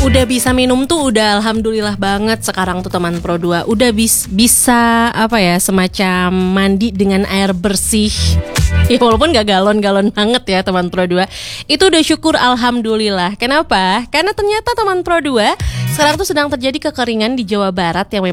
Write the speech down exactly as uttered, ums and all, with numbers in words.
Udah bisa minum tuh udah alhamdulillah banget sekarang tuh teman Pro dua. Udah bis, bisa apa ya, semacam mandi dengan air bersih. Ya walaupun gak galon-galon banget ya teman Pro dua. Itu udah syukur alhamdulillah. Kenapa? Karena ternyata teman Pro dua sekarang tuh sedang terjadi kekeringan di Jawa Barat yang